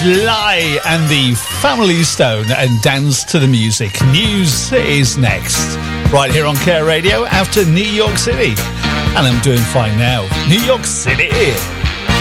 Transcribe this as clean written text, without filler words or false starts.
Sly and the Family Stone and Dance to the Music. News is next, right here on Care Radio after New York City. And I'm doing fine now. New York City.